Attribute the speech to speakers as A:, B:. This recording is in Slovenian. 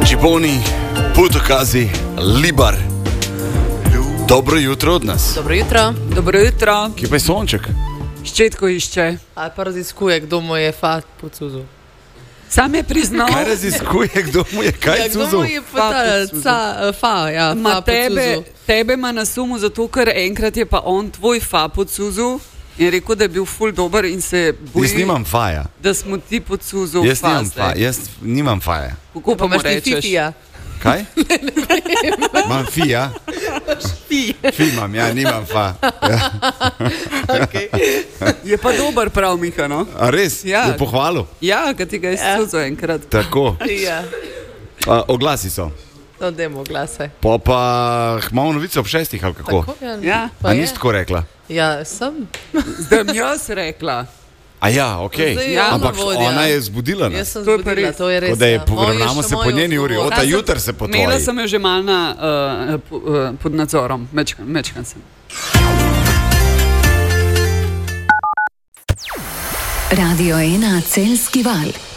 A: Giboni, Putokazi, Libar. Dobro jutro od nas.
B: Dobro jutro.
C: Dobro jutro.
A: Kje pa je sonček?
C: Ščetko išče.
B: Ali pa raziskuje, kdo mu je po cuzu.
C: Sam je priznal.
A: Kaj raziskuje, kdo mu je kaj
B: Kdo
A: cuzu?
B: mu je
C: Ma tebe ima na sumu, zato ker enkrat je pa on tvoj fa po cuzu in rekel, da je bil ful dober in se boji,
A: Jaz nimam faja.
C: da smo ti po cuzu
A: Jaz nimam faja.
C: Kako pa mu
B: imaš ti
C: rečeš?
B: fifija.
A: Kaj? Imam fija. Fi imam, ja, nimam fa. Ja.
B: Okay.
C: Je pa dober prav, Miha, no?
A: A res?
C: Ja.
A: Je pohvalil?
C: Ja, kad ti ga je cuzo enkrat.
A: Tako.
B: Ja,
A: Oglasi so.
B: to demo glase.
A: Pa imamo novice ob 6, ali kako?
B: Tako,
C: Ja.
B: Pa
A: A
B: je.
A: nisi tako rekla?
B: Ja, sem.
C: Zdaj mi jaz rekla.
A: A ja, okej.
B: Zdaj
C: Ja,
A: Ampak
B: vodja.
A: ona je zbudila
B: Jaz
A: nas.
B: sem
C: To je pa
B: zbudila,
C: res.
B: to je res.
A: Tako da je
B: ja.
A: poravnamo
B: Moj je
A: se
B: še
A: po
B: moj
A: njeni uri.
B: odgovor.
A: Ota jutr se po
C: Imela
A: tvoji.
C: sem jo že mal pod nadzorom. Mečkan sem.
D: Radio 1 Celjski val.